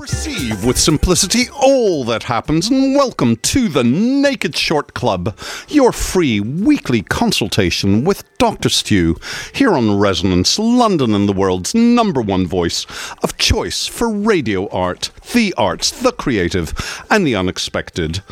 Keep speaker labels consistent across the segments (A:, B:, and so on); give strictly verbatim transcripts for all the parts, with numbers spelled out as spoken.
A: Receive with simplicity all that happens, and welcome to the Naked Short Club, your free weekly consultation with Doctor Stu, here on Resonance, London, and the world's number one voice of choice for radio art, the arts, the creative, and the unexpected.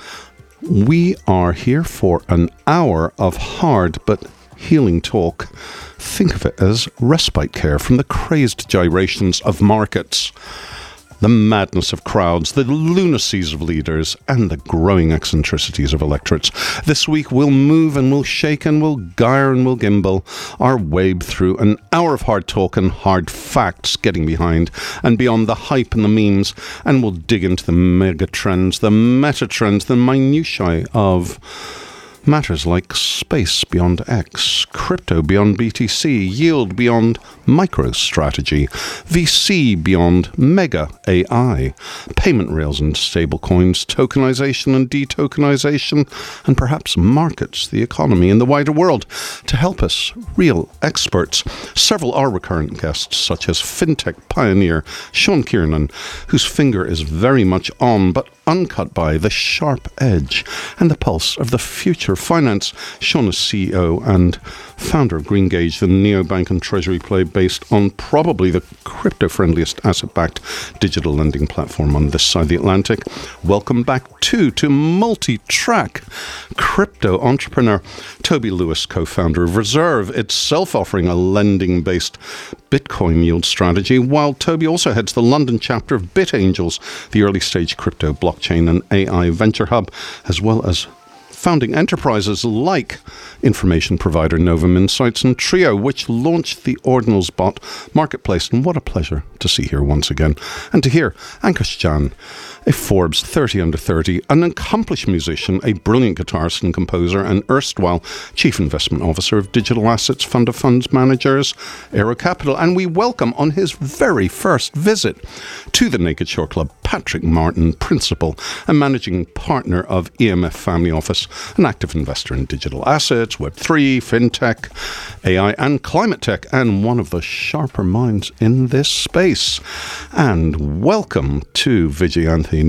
A: We are here for an hour of hard but healing talk. Think of it as respite care from the crazed gyrations of markets, the madness of crowds, the lunacies of leaders, and the growing eccentricities of electorates. This week we'll move and we'll shake and we'll gyre and we'll gimbal our way through an hour of hard talk and hard facts, getting behind and beyond the hype and the memes, and we'll dig into the mega trends, the meta trends, the minutiae of matters like space beyond X, crypto beyond B T C, yield beyond MicroStrategy, V C beyond Mega A I, payment rails and stablecoins, tokenization and detokenization, and perhaps markets, the economy, and the wider world. To help us, real experts. Several are recurrent guests, such as fintech pioneer Sean Kiernan, whose finger is very much on, but uncut by, the sharp edge and the pulse of the future of finance. Sean is C E O and founder of GreenGauge, the neobank and treasury play based on probably the crypto-friendliest asset-backed digital lending platform on this side of the Atlantic. Welcome back too to multi-track crypto entrepreneur Toby Lewis, co-founder of Reserve, itself offering a lending-based Bitcoin yield strategy, while Toby also heads the London chapter of BitAngels, the early-stage crypto, blockchain and A I venture hub, as well as founding enterprises like information provider Novum Insights and Trio, which launched the Ordinals Bot marketplace. And what a pleasure to see here once again. And to hear Ankush Jan, a Forbes thirty under thirty, an accomplished musician, a brilliant guitarist and composer, and erstwhile Chief Investment Officer of Digital Assets Fund of Funds Managers, Aero Capital. And we welcome on his very first visit to the Naked Short Club, Patrick Martin, Principal and Managing Partner of E M F Family Office, an active investor in digital assets, Web three, fintech, A I and climate tech, and one of the sharper minds in this space. And welcome to Vijayanthi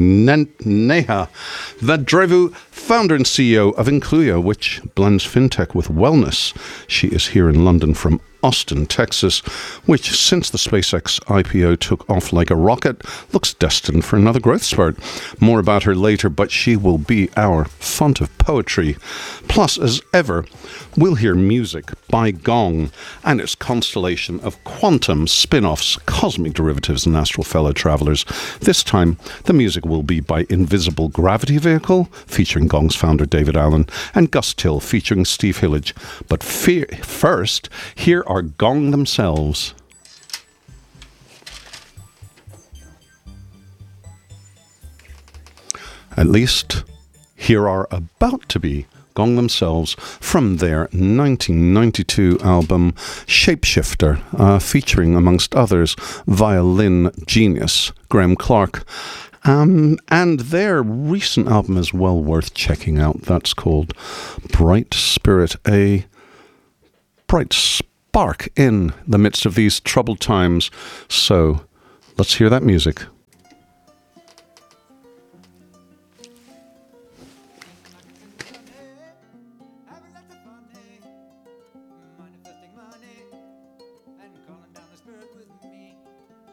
A: Neha Vadrevu, founder and C E O of Incluya, which blends fintech with wellness. She is here in London from Austin, Texas, which, since the SpaceX I P O took off like a rocket, looks destined for another growth spurt. More about her later, but she will be our font of poetry. Plus, as ever, we'll hear music by Gong and its constellation of quantum spin-offs, cosmic derivatives, and astral fellow travelers. This time, the music will be by Invisible Gravity Vehicle, featuring Gong's founder David Allen, and Gus Till, featuring Steve Hillage. But fe- first, here are Gong themselves. At least, here are about to be Gong themselves from their nineteen ninety-two album Shapeshifter, uh, featuring, amongst others, violin genius Graham Clark. Um, and their recent album is well worth checking out. That's called Bright Spirit, a bright spark in the midst of these troubled times. So let's hear that music.